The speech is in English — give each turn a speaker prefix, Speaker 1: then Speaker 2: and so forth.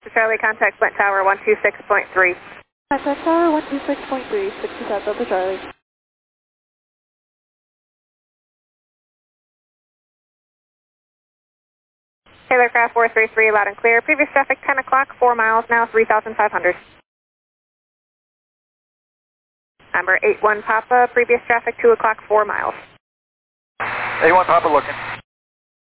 Speaker 1: Delta Charlie, contact Flint Tower 126.3.
Speaker 2: Contact Tower 126.3, 67 Delta Charlie.
Speaker 1: Taylor Craft 433, loud and clear. Previous traffic 10 o'clock, 4 miles now, 3,500. Number 81 Papa, previous traffic 2 o'clock, 4 miles.
Speaker 3: 81 Papa looking.